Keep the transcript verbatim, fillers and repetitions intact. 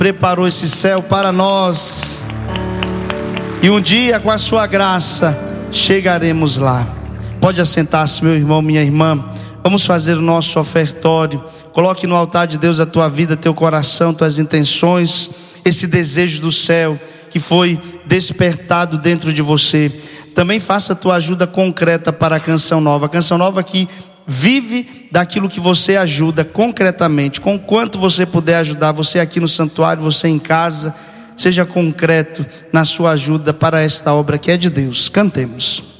preparou esse céu para nós. E um dia, com a sua graça, chegaremos lá. Pode assentar-se, meu irmão, minha irmã. Vamos fazer o nosso ofertório. Coloque no altar de Deus a tua vida, teu coração, tuas intenções, esse desejo do céu que foi despertado dentro de você. Também faça a tua ajuda concreta para a Canção Nova. A Canção Nova que vive daquilo que você ajuda concretamente. Com quanto você puder ajudar, você aqui no santuário, você em casa, seja concreto na sua ajuda para esta obra que é de Deus. Cantemos.